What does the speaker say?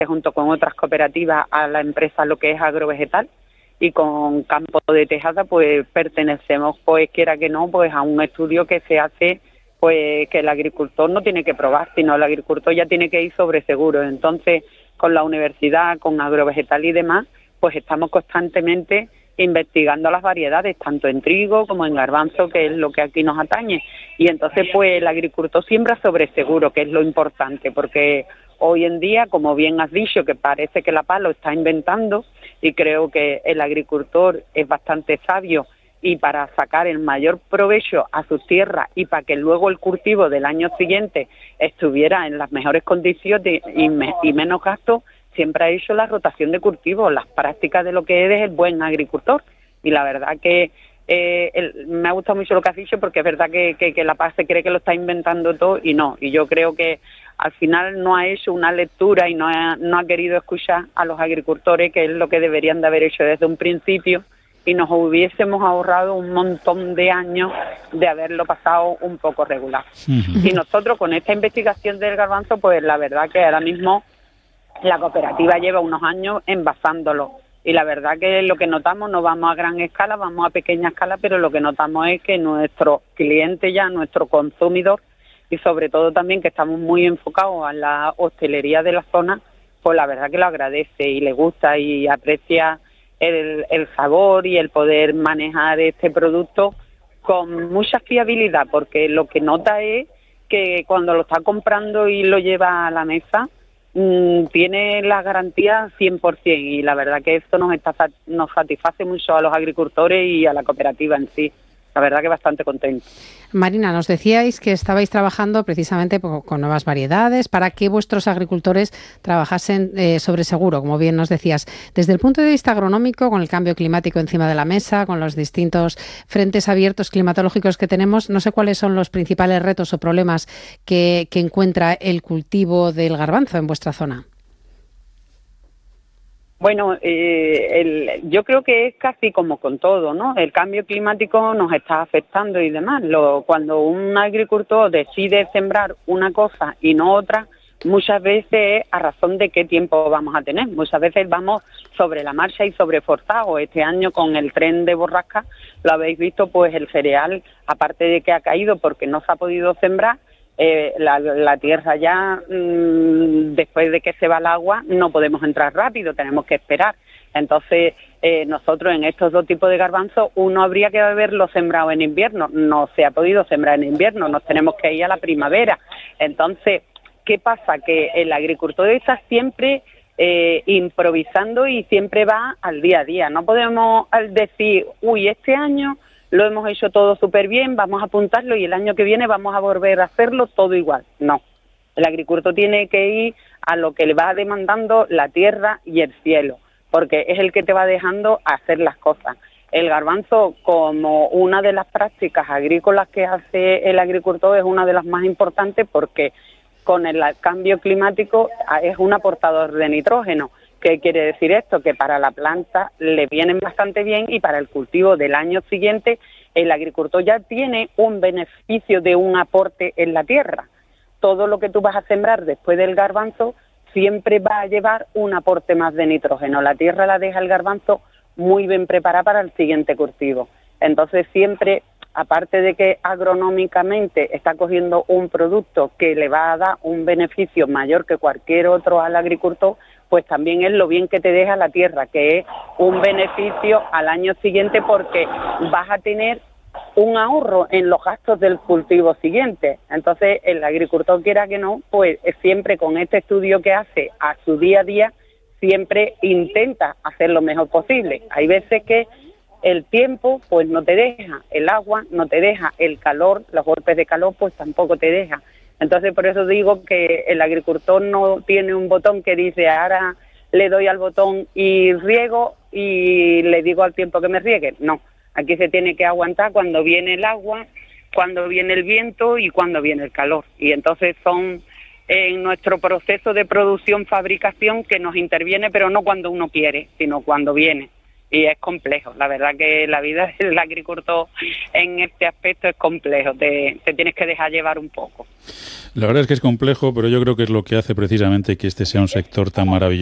junto con otras cooperativas a la empresa Lo que es Agrovegetal, y con Campo de Tejada pues pertenecemos, pues quiera que no, pues a un estudio que se hace, pues que el agricultor no tiene que probar, sino el agricultor ya tiene que ir sobre seguro. Entonces, con la universidad, con Agrovegetal y demás, pues estamos constantemente investigando las variedades, tanto en trigo como en garbanzo, que es lo que aquí nos atañe. Y entonces, pues el agricultor siembra sobre seguro, que es lo importante, porque hoy en día, como bien has dicho, que parece que la PAC lo está inventando, y creo que el agricultor es bastante sabio, y para sacar el mayor provecho a sus tierras y para que luego el cultivo del año siguiente estuviera en las mejores condiciones y menos gasto, siempre ha hecho la rotación de cultivos, las prácticas de lo que es el buen agricultor. Y la verdad que me ha gustado mucho lo que has dicho, porque es verdad que la PAC se cree que lo está inventando todo y no. Y yo creo que al final no ha hecho una lectura y no ha querido escuchar a los agricultores, que es lo que deberían de haber hecho desde un principio, y nos hubiésemos ahorrado un montón de años de haberlo pasado un poco regular. Y nosotros con esta investigación del garbanzo, pues la verdad que ahora mismo la cooperativa lleva unos años envasándolo, y la verdad que lo que notamos, no vamos a gran escala, vamos a pequeña escala, pero lo que notamos es que nuestro cliente ya, nuestro consumidor, y sobre todo también que estamos muy enfocados a la hostelería de la zona, pues la verdad que lo agradece y le gusta y aprecia el sabor y el poder manejar este producto con mucha fiabilidad, porque lo que nota es que cuando lo está comprando y lo lleva a la mesa, tiene la garantía 100%, y la verdad que esto nos satisface mucho a los agricultores y a la cooperativa en sí. La verdad que bastante contento. Marina, nos decíais que estabais trabajando precisamente con nuevas variedades para que vuestros agricultores trabajasen sobre seguro, como bien nos decías. Desde el punto de vista agronómico, con el cambio climático encima de la mesa, con los distintos frentes abiertos climatológicos que tenemos, no sé cuáles son los principales retos o problemas que encuentra el cultivo del garbanzo en vuestra zona. Bueno, yo creo que es casi como con todo, ¿no? El cambio climático nos está afectando y demás. Cuando un agricultor decide sembrar una cosa y no otra, muchas veces es a razón de qué tiempo vamos a tener. Muchas veces vamos sobre la marcha y sobreforzados. Este año con el tren de borrasca, lo habéis visto, pues el cereal, aparte de que ha caído porque no se ha podido sembrar, la tierra ya, después de que se va el agua, no podemos entrar rápido, tenemos que esperar. Entonces, nosotros en estos dos tipos de garbanzos, uno habría que haberlo sembrado en invierno, no se ha podido sembrar en invierno, nos tenemos que ir a la primavera. Entonces, ¿qué pasa? Que el agricultor está siempre improvisando y siempre va al día a día. No podemos decir, este año lo hemos hecho todo súper bien, vamos a apuntarlo y el año que viene vamos a volver a hacerlo todo igual. No, el agricultor tiene que ir a lo que le va demandando la tierra y el cielo, porque es el que te va dejando hacer las cosas. El garbanzo, como una de las prácticas agrícolas que hace el agricultor, es una de las más importantes, porque con el cambio climático es un aportador de nitrógeno. ¿Qué quiere decir esto? Que para la planta le vienen bastante bien, y para el cultivo del año siguiente el agricultor ya tiene un beneficio de un aporte en la tierra. Todo lo que tú vas a sembrar después del garbanzo siempre va a llevar un aporte más de nitrógeno. La tierra la deja el garbanzo muy bien preparada para el siguiente cultivo. Entonces siempre, aparte de que agronómicamente está cogiendo un producto que le va a dar un beneficio mayor que cualquier otro al agricultor, pues también es lo bien que te deja la tierra, que es un beneficio al año siguiente, porque vas a tener un ahorro en los gastos del cultivo siguiente. Entonces el agricultor, quiera que no, pues siempre con este estudio que hace a su día a día, siempre intenta hacer lo mejor posible. Hay veces que el tiempo pues no te deja, el agua no te deja, el calor, los golpes de calor pues tampoco te deja. Entonces por eso digo que el agricultor no tiene un botón que dice ahora le doy al botón y riego y le digo al tiempo que me riegue. No, aquí se tiene que aguantar cuando viene el agua, cuando viene el viento y cuando viene el calor. Y entonces son en nuestro proceso de producción, fabricación, que nos interviene, pero no cuando uno quiere, sino cuando viene. y es complejo. La verdad que la vida del agricultor en este aspecto es complejo, te tienes que dejar llevar un poco. La verdad es que es complejo, pero yo creo que es lo que hace precisamente que este sea un sector tan maravilloso.